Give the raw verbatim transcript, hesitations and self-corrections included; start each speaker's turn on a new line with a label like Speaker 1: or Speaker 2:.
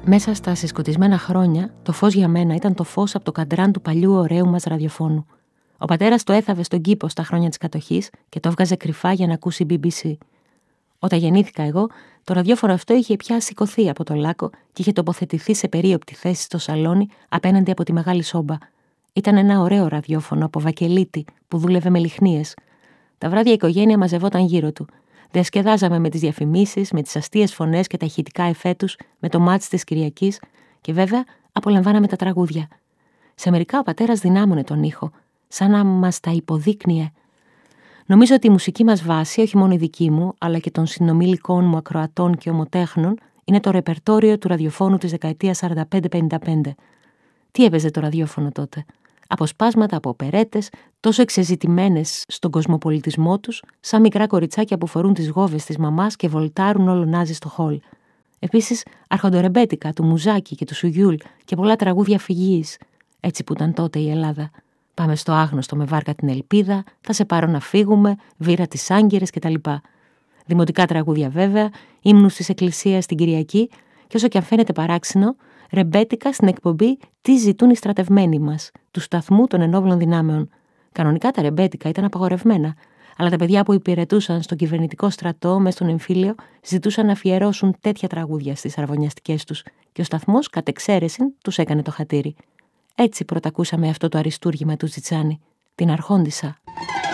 Speaker 1: Μέσα στα συσκοτισμένα χρόνια, το φως για μένα ήταν το φως από το καντράν του παλιού ωραίου μας ραδιοφώνου. Ο πατέρας το έθαβε στον κήπο στα χρόνια της κατοχής και το έβγαζε κρυφά για να ακούσει μπι μπι σι. Όταν γεννήθηκα εγώ, το ραδιόφωνο αυτό είχε πια σηκωθεί από το λάκκο και είχε τοποθετηθεί σε περίοπτη θέση στο σαλόνι απέναντι από τη μεγάλη σόμπα. Ήταν ένα ωραίο ραδιόφωνο από βακελίτη που δούλευε με λιχνίες. Τα βράδια η οικογένεια μαζευόταν γύρω του. Διασκεδάζαμε με τις διαφημίσεις, με τις αστείες φωνές και τα ηχητικά εφέ τους, με το μάτς της Κυριακής και βέβαια απολαμβάναμε τα τραγούδια. Σε μερικά ο πατέρας δυνάμωνε τον ήχο, σαν να μας τα υποδείκνυε. Νομίζω ότι η μουσική μας βάση, όχι μόνο η δική μου, αλλά και των συνομιλικών μου ακροατών και ομοτέχνων, είναι το ρεπερτόριο του ραδιοφώνου της δεκαετίας σαράντα πέντε πενήντα πέντε. Τι έπαιζε το ραδιόφωνο τότε? Αποσπάσματα από οπερέτες, τόσο εξεζητημένες στον κοσμοπολιτισμό τους, σαν μικρά κοριτσάκια που φορούν τις γόβες της μαμάς και βολτάρουν όλο νάζι στο χολ. Επίσης, αρχοντορεμπέτικα του Μουζάκη και του Σουγιούλ και πολλά τραγούδια φυγής, έτσι που ήταν τότε η Ελλάδα. Πάμε στο άγνωστο με βάρκα την ελπίδα, θα σε πάρω να φύγουμε, βήρα τις άγκυρες κτλ. Δημοτικά τραγούδια βέβαια, ύμνους της Εκκλησίας την Κυριακή και όσο και αν φαίνεται παράξενο, ρεμπέτικα στην εκπομπή «Τι ζητούν οι στρατευμένοι μας» του σταθμού των ενόπλων δυνάμεων. Κανονικά τα ρεμπέτικα ήταν απαγορευμένα, αλλά τα παιδιά που υπηρετούσαν στον κυβερνητικό στρατό μέσα στον εμφύλιο ζητούσαν να αφιερώσουν τέτοια τραγούδια στις αραβωνιαστικές τους και ο σταθμός κατ' εξαίρεση τους έκανε το χατήρι. Έτσι πρωτακούσαμε αυτό το αριστούργημα του Τζιτσάνη, την Αρχόντισσα.